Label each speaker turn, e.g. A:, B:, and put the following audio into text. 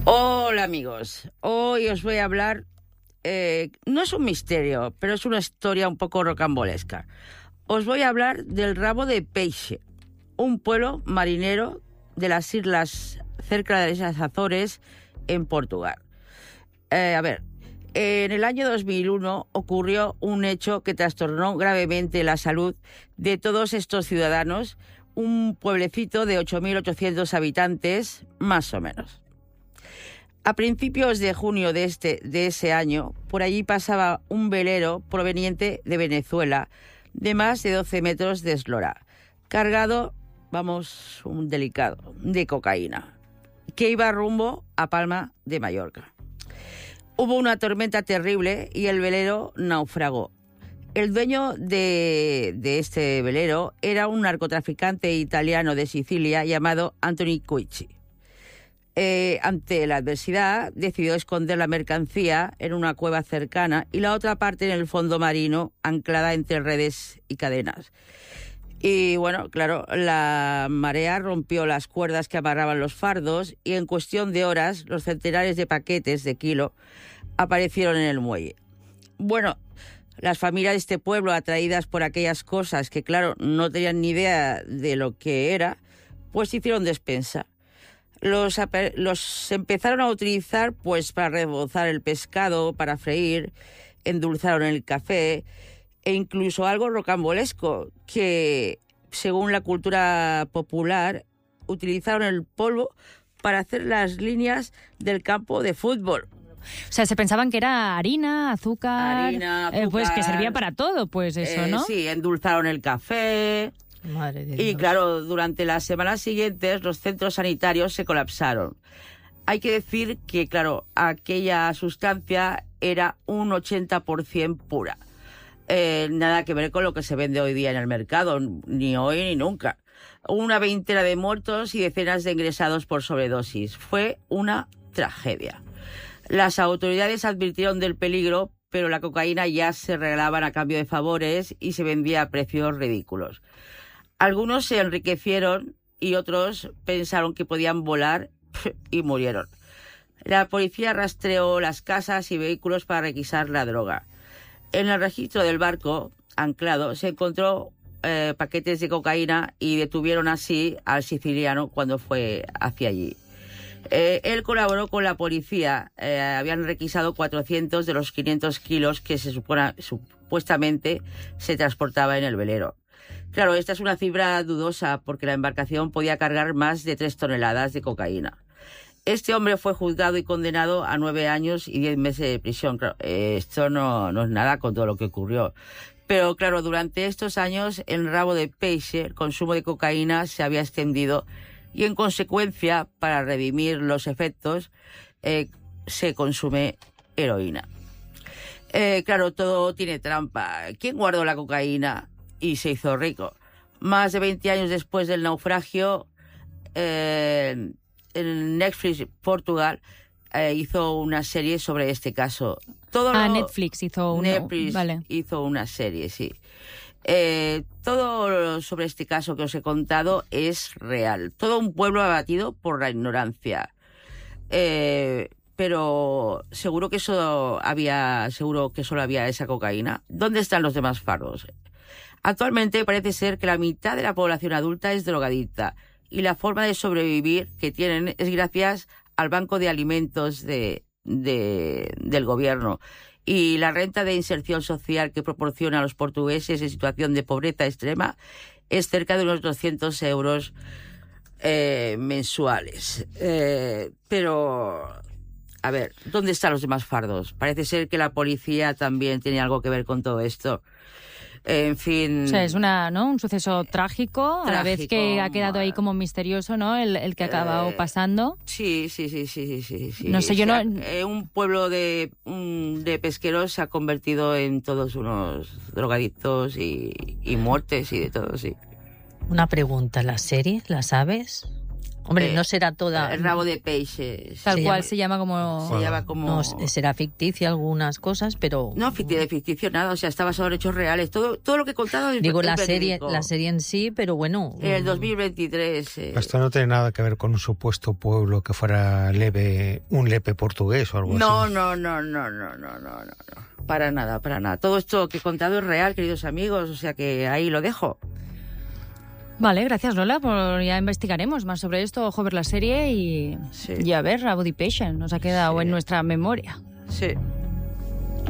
A: Hola amigos, hoy os voy a hablar, no es un misterio, pero es una historia un poco rocambolesca. Os voy a hablar del Rabo de Peixe, un pueblo marinero de las islas cerca de las Azores en Portugal. En el año 2001 ocurrió un hecho que trastornó gravemente la salud de todos estos ciudadanos, un pueblecito de 8.800 habitantes, más o menos. A principios de junio de ese año, por allí pasaba un velero proveniente de Venezuela de más de 12 metros de eslora, cargado, un delicado, de cocaína, que iba rumbo a Palma de Mallorca. Hubo una tormenta terrible y el velero naufragó. El dueño de este velero era un narcotraficante italiano de Sicilia llamado Anthony Cucci. Ante la adversidad, decidió esconder la mercancía en una cueva cercana y la otra parte en el fondo marino, anclada entre redes y cadenas. Y bueno, claro, la marea rompió las cuerdas que amarraban los fardos y en cuestión de horas los centenares de paquetes de kilo aparecieron en el muelle. Bueno, las familias de este pueblo, atraídas por aquellas cosas que, claro, no tenían ni idea de lo que era, pues hicieron despensa. Los empezaron a utilizar pues para rebozar el pescado, para freír, endulzaron el café e incluso algo rocambolesco, que según la cultura popular utilizaron el polvo para hacer las líneas del campo de fútbol.
B: O sea, se pensaban que era harina, azúcar, pues que servía para todo, pues eso, ¿no?
A: Sí, endulzaron el café.
B: Madre de
A: Y
B: Dios.
A: claro, durante las semanas siguientes los centros sanitarios se colapsaron. Hay que decir que, claro, aquella sustancia era un 80% pura. Nada que ver con lo que se vende hoy día en el mercado, ni hoy ni nunca. Una veintena de muertos y decenas de ingresados por sobredosis. Fue una tragedia. Las autoridades advirtieron del peligro, pero la cocaína ya se regalaban a cambio de favores y se vendía a precios ridículos. Algunos se enriquecieron y otros pensaron que podían volar y murieron. La policía rastreó las casas y vehículos para requisar la droga. En el registro del barco anclado se encontró paquetes de cocaína y detuvieron así al siciliano cuando fue hacia allí. Él colaboró con la policía. Habían requisado 400 de los 500 kilos que supuestamente se transportaba en el velero. Claro, esta es una cifra dudosa porque la embarcación podía cargar más de 3 toneladas de cocaína. Este hombre fue juzgado y condenado a 9 años y 10 meses de prisión. Claro, esto no es nada con todo lo que ocurrió. Pero claro, durante estos años en Rabo de Peixe el consumo de cocaína se había extendido y en consecuencia, para redimir los efectos, se consume heroína. Claro, todo tiene trampa. ¿Quién guardó la cocaína y se hizo rico? Más de 20 años después del naufragio, en Netflix Portugal hizo una serie sobre este caso.
B: Netflix hizo una.
A: Netflix hizo una serie, sí. Todo sobre este caso que os he contado es real. Todo un pueblo abatido por la ignorancia. Pero seguro que solo había esa cocaína. ¿Dónde están los demás fardos? Actualmente parece ser que la mitad de la población adulta es drogadicta y la forma de sobrevivir que tienen es gracias al banco de alimentos del gobierno y la renta de inserción social que proporciona a los portugueses en situación de pobreza extrema es cerca de unos 200 euros mensuales. Pero, a ver, ¿dónde están los demás fardos? Parece ser que la policía también tiene algo que ver con todo esto. En fin...
B: O sea, es un suceso trágico, a la vez que ha quedado ahí como misterioso, ¿no? El que ha acabado pasando.
A: Sí.
B: No sé, yo no...
A: Un pueblo de pesqueros se ha convertido en todos unos drogadictos y muertes y de todo, sí.
C: Una pregunta, ¿la serie, la sabes? Hombre, no será toda...
A: El rabo de peixe.
B: Tal cual se llama como...
A: Se llama como...
C: No, será ficticia algunas cosas, pero...
A: No, ficticio nada, o sea, está basado en hechos reales. Todo lo que he contado es
C: Digo, la
A: verídico.
C: serie en sí, pero bueno...
A: En el 2023...
D: Esto no tiene nada que ver con un supuesto pueblo que fuera un lepe portugués o algo así.
A: No. Para nada. Todo esto que he contado es real, queridos amigos, o sea que ahí lo dejo.
B: Vale, gracias Lola, ya investigaremos más sobre esto, ojo ver la serie y a ver, Rabo de Peixe nos ha quedado en nuestra memoria.
A: Sí.